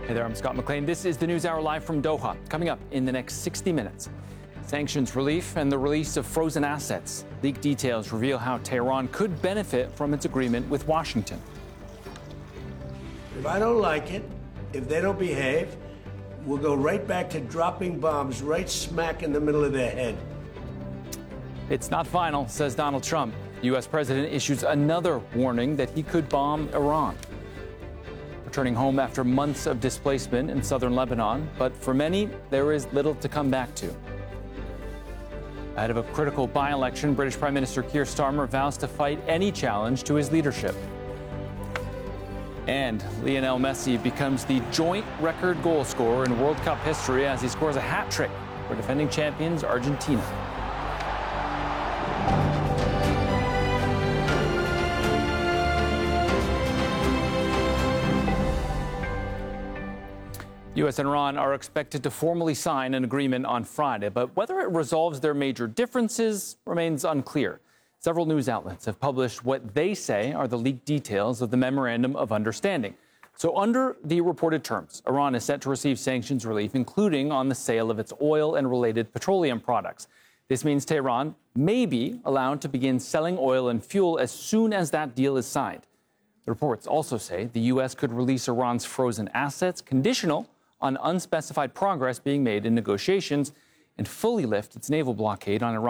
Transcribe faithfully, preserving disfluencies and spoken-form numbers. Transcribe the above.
Hey there, I'm Scott McLean. This is the News Hour live from Doha. Coming up in the next sixty minutes, sanctions relief and the release of frozen assets. Leaked details reveal how Tehran could benefit from its agreement with Washington. If I don't like it, if they don't behave, we'll go right back to dropping bombs right smack in the middle of their head. It's not final, says Donald Trump. The U S president issues another warning that he could bomb Iran. Returning home after months of displacement in southern Lebanon, but for many, there is little to come back to. Ahead of a critical by-election, British Prime Minister Keir Starmer vows to fight any challenge to his leadership. And Lionel Messi becomes the joint record goal scorer in World Cup history as he scores a hat trick for defending champions Argentina. U S and Iran are expected to formally sign an agreement on Friday, but whether it resolves their major differences remains unclear. Several news outlets have published what they say are the leaked details of the Memorandum of Understanding. So under the reported terms, Iran is set to receive sanctions relief, including on the sale of its oil and related petroleum products. This means Tehran may be allowed to begin selling oil and fuel as soon as that deal is signed. The reports also say the U S could release Iran's frozen assets, conditional on unspecified progress being made in negotiations, and fully lift its naval blockade on Iran.